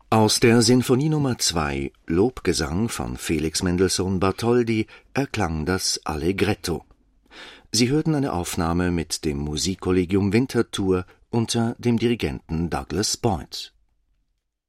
Aus der Sinfonie Nummer 2, Lobgesang von Felix Mendelssohn Bartholdy, erklang das Allegretto. Sie hörten eine Aufnahme mit dem Musikkollegium Winterthur unter dem Dirigenten Douglas Boyd.